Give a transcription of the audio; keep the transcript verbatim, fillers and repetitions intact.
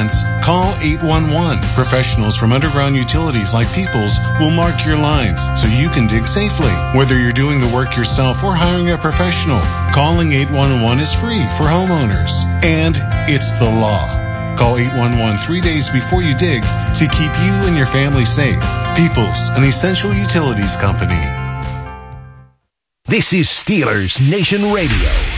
fence, call eight one one. Professionals from Underground Utilities like Peoples will mark your lines so you can dig safely. Whether you're doing the work yourself or hiring a professional, calling eight one one is free for homeowners. And it's the law. Call eight one one three days before you dig to keep you and your family safe. Peoples, an essential utilities company. This is Steelers Nation Radio.